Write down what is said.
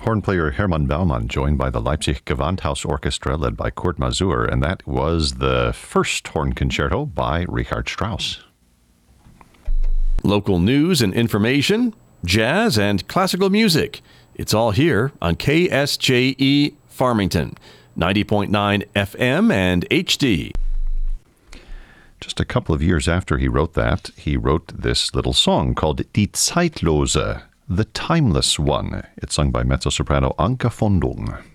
Horn player Hermann Baumann, joined by the Leipzig Gewandhaus Orchestra, led by Kurt Masur, and that was the first horn concerto by Richard Strauss. Local news and information, jazz and classical music. It's all here on KSJE Farmington, 90.9 FM and HD. Just a couple of years after he wrote that, he wrote this little song called Die Zeitlose, the Timeless One. It's sung by mezzo-soprano Anke von Dung.